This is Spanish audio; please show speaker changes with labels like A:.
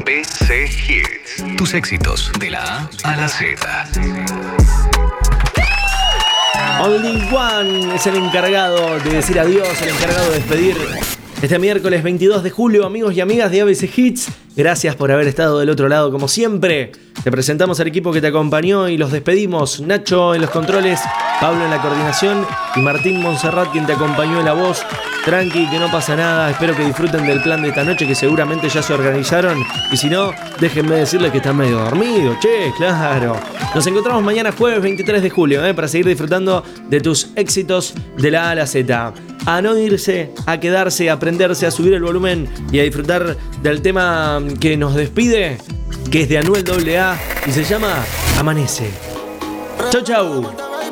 A: ABC Hits. Tus éxitos de la A a la Z.
B: Only One es el encargado de decir adiós, el encargado de despedir este miércoles 22 de julio, amigos y amigas de ABC Hits. Gracias por haber estado del otro lado como siempre. Te presentamos al equipo que te acompañó y los despedimos. Nacho en los controles, Pablo en la coordinación y Martín Monserrat quien te acompañó en la voz. Tranqui, que no pasa nada. Espero que disfruten del plan de esta noche, que seguramente ya se organizaron. Y si no, déjenme decirles que están medio dormidos. Che, claro. Nos encontramos mañana jueves 23 de julio para seguir disfrutando de tus éxitos de la A a la Z. A no irse, a quedarse, a aprenderse, a subir el volumen y a disfrutar del tema que nos despide, que es de Anuel AA y se llama Amanece. Chau, chau.